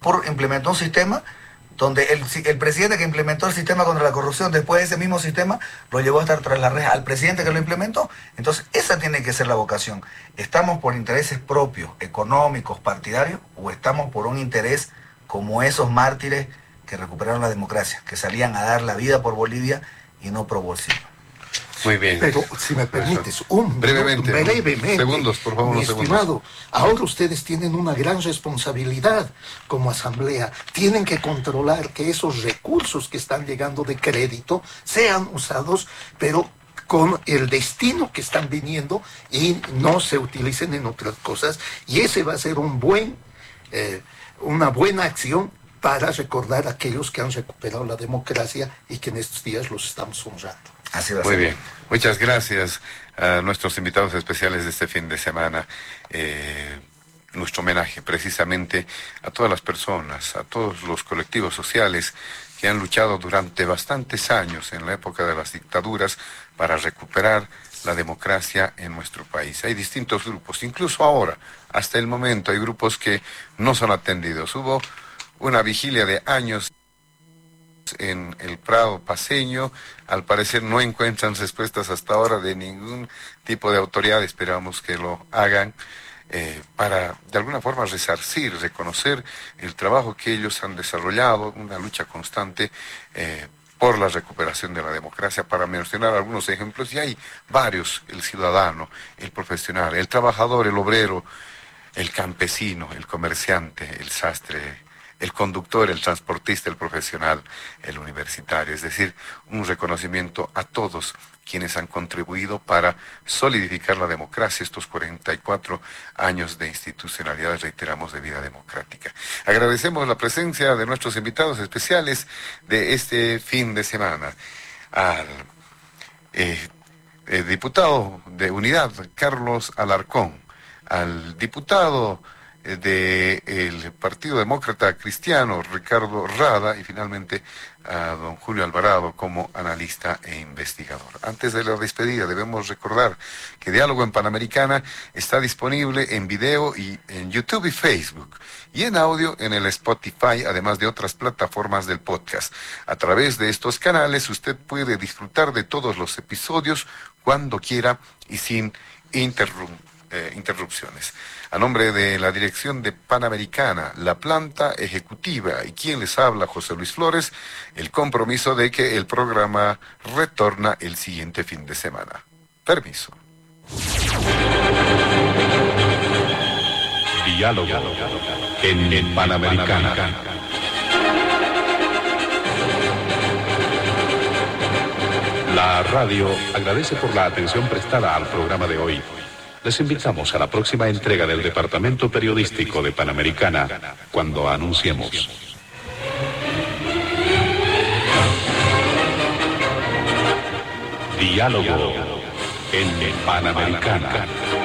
implementó un sistema donde el presidente que implementó el sistema contra la corrupción, después de ese mismo sistema, lo llevó a estar tras la reja al presidente que lo implementó. Entonces, esa tiene que ser la vocación. ¿Estamos por intereses propios, económicos, partidarios, o estamos por un interés como esos mártires que recuperaron la democracia, que salían a dar la vida por Bolivia y no por bolsillo? Muy bien. Pero, si me permites, brevemente, segundos, por favor, mi unos segundos. estimado, ahora ustedes tienen una gran responsabilidad como asamblea. Tienen que controlar que esos recursos que están llegando de crédito sean usados, pero con el destino que están viniendo y no se utilicen en otras cosas. Y ese va a ser una buena acción para recordar a aquellos que han recuperado la democracia y que en estos días los estamos honrando. Así va a ser. Muy bien. Muchas gracias a nuestros invitados especiales de este fin de semana. Nuestro homenaje precisamente a todas las personas, a todos los colectivos sociales que han luchado durante bastantes años en la época de las dictaduras para recuperar la democracia en nuestro país. Hay distintos grupos, incluso ahora, hasta el momento, hay grupos que no son atendidos. Hubo una vigilia de años en el Prado paceño. Al parecer no encuentran respuestas hasta ahora de ningún tipo de autoridad. Esperamos que lo hagan para de alguna forma resarcir, reconocer el trabajo que ellos han desarrollado, una lucha constante por la recuperación de la democracia. Para mencionar algunos ejemplos, y hay varios: el ciudadano, el profesional, el trabajador, el obrero, el campesino, el comerciante, el sastre, el conductor, el transportista, el profesional, el universitario. Es decir, un reconocimiento a todos quienes han contribuido para solidificar la democracia, estos 44 años de institucionalidad, reiteramos, de vida democrática. Agradecemos la presencia de nuestros invitados especiales de este fin de semana. Al diputado de Unidad, Carlos Alarcón, al diputado del Partido Demócrata Cristiano, Ricardo Rada, y finalmente a don Julio Alvarado como analista e investigador. Antes de la despedida, debemos recordar que Diálogo en Panamericana está disponible en video y en YouTube y Facebook, y en audio en el Spotify, además de otras plataformas del podcast. A través de estos canales usted puede disfrutar de todos los episodios cuando quiera y sin interrupciones. A nombre de la dirección de Panamericana, la planta ejecutiva y quien les habla, José Luis Flores, el compromiso de que el programa retorna el siguiente fin de semana. Permiso. Diálogo en Panamericana. La radio agradece por la atención prestada al programa de hoy. Les invitamos a la próxima entrega del Departamento Periodístico de Panamericana, cuando anunciemos. Diálogo en Panamericana.